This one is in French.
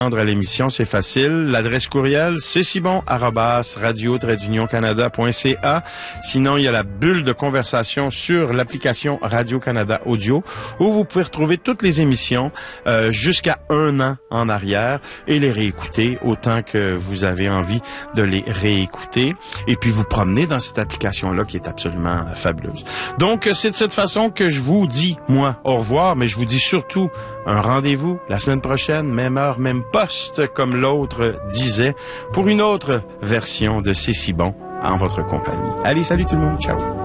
à l'émission, c'est facile. L'adresse courriel, c'est cibon@radio-canada.ca. Sinon, il y a la bulle de conversation sur l'application Radio-Canada Audio, où vous pouvez retrouver toutes les émissions jusqu'à 1 an en arrière et les réécouter autant que vous avez envie de les réécouter. Et puis, vous promener dans cette application-là qui est absolument fabuleuse. Donc, c'est de cette façon que je vous dis, moi, au revoir, mais je vous dis surtout un rendez-vous la semaine prochaine, même heure, même poste, comme l'autre disait, pour une autre version de C'est si bon en votre compagnie. Allez, salut tout le monde, ciao!